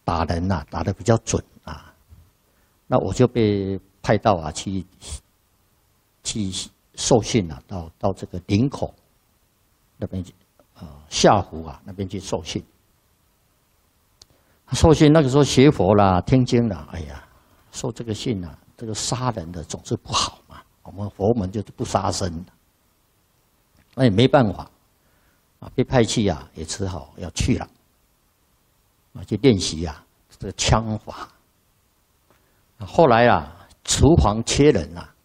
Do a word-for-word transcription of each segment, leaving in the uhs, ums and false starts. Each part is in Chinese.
打人呐、啊，打得比较准啊。那我就被派到啊去去受训啊，到到这个林口那边去，呃下湖啊那边去受训。受训那个时候学佛啦、听经啦，哎呀，受这个训啊，这个杀人的总是不好嘛。我们佛门就是不杀生的，那也没办法啊，被派去啊，也只好要去了啊，去练习啊这个枪法。后来啊，厨房缺人啊，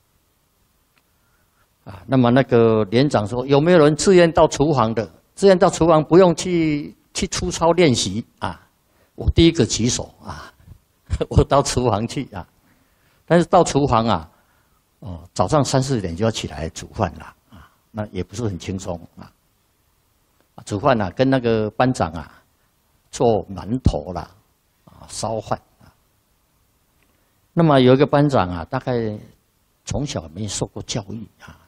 啊，那么那个连长说，有没有人自愿到厨房的？自愿到厨房不用去去粗操练习啊。我第一个举手啊，我到厨房去啊，但是到厨房啊，哦，早上三四点就要起来煮饭了啊，那也不是很轻松啊。煮饭啊，跟那个班长啊做馒头啦，啊，烧饭。那么有一个班长啊，大概从小没受过教育啊，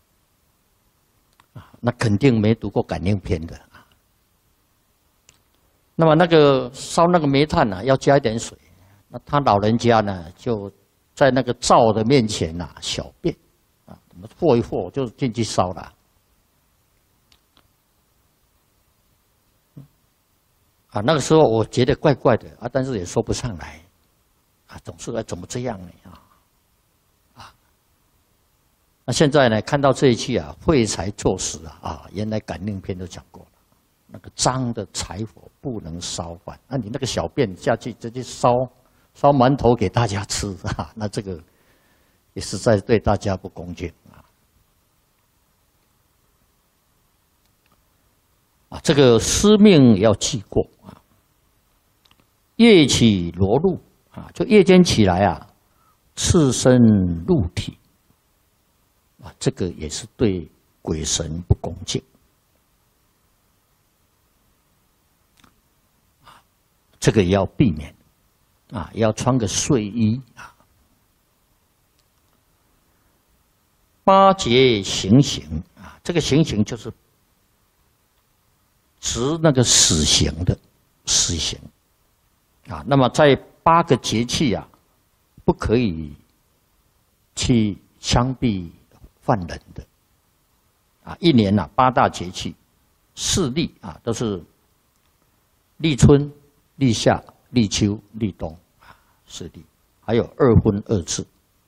啊，那肯定没读过感应篇的啊。那么那个烧那个煤炭呢、啊，要加一点水，那他老人家呢就在那个灶的面前呐、啊、小便，啊，怎么和一和就进去烧了。啊，那个时候我觉得怪怪的啊，但是也说不上来。啊，总是怎么这样呢？啊，啊，那现在呢？看到这一句啊，废柴作死啊！啊，原来感应篇都讲过了，那个脏的柴火不能烧饭，那、啊、你那个小便下去直接烧烧馒头给大家吃啊，那这个也实在对大家不恭敬啊！啊，这个司命要记过啊，夜起罗露。啊，就夜间起来啊，赤身露体，啊，这个也是对鬼神不恭敬。啊，这个也要避免，啊，也要穿个睡衣啊。八节行刑啊，这个行刑就是执那个死刑的死刑，啊，那么在八个节气啊，不可以去枪毙犯人的啊。一年啊，八大节气，四立啊，都是立春、立夏、立秋、立冬啊，四立，还有二婚二至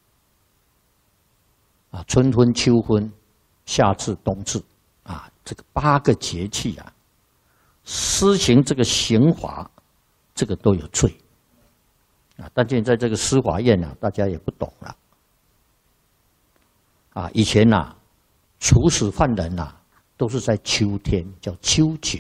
啊，春分、秋分、夏至、冬至啊，这个八个节气啊，施行这个刑罚，这个都有罪。啊，但现在这个司法院啊，大家也不懂了。啊，以前呐、啊，处死犯人呐、啊，都是在秋天，叫秋节。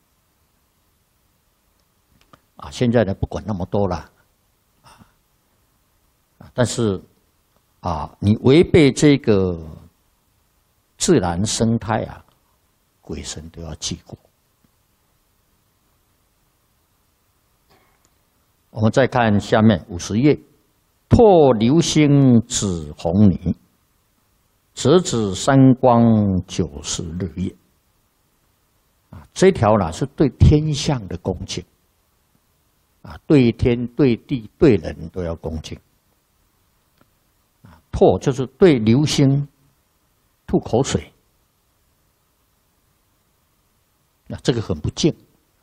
啊，现在呢，不管那么多了。啊，但是啊，你违背这个自然生态啊，鬼神都要记过。我们再看下面五十页，拓流星指红泥，折指三光九是日月。啊，这条呢是对天象的恭敬，啊，对天、对地、对人都要恭敬。啊，拓就是对流星吐口水，那这个很不敬。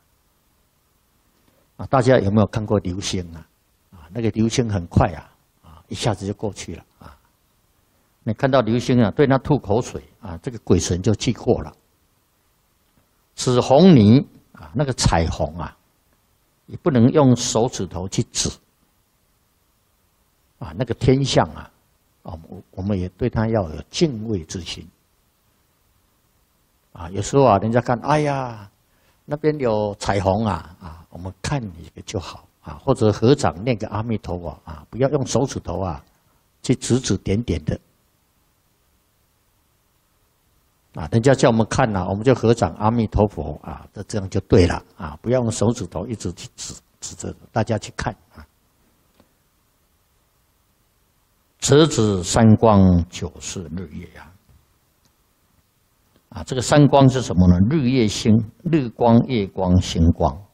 啊，大家有没有看过流星啊？啊，那个流星很快啊，啊，一下子就过去了啊。你看到流星啊，对它吐口水啊，这个鬼神就记过了。指红泥啊，那个彩虹啊，也不能用手指头去指。啊，那个天象啊，啊，我我们也对它要有敬畏之心。啊，有时候啊，人家看，哎呀。那边有彩虹啊啊，我们看一个就好啊，或者合掌念个阿弥陀佛啊，不要用手指头啊去指指点点的啊。人家叫我们看呐、啊，我们就合掌阿弥陀佛啊，这这样就对了啊，不要用手指头一直去指指着大家去看啊。折指三光九是日月呀、啊。啊，这个三光是什么呢？日月星、日光、夜光、星光